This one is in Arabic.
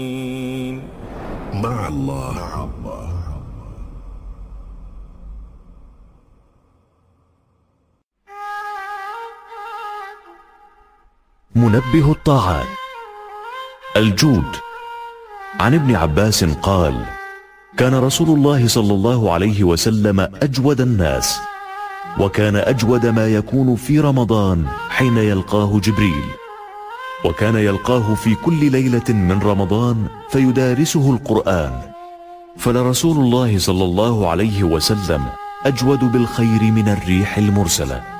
مع الله. منبه الطاعات. الجود. عن ابن عباس قال: كان رسول الله صلى الله عليه وسلم أجود الناس، وكان أجود ما يكون في رمضان حين يلقاه جبريل، وكان يلقاه في كل ليلة من رمضان فيدارسه القرآن، فلرسول الله صلى الله عليه وسلم أجود بالخير من الريح المرسلة.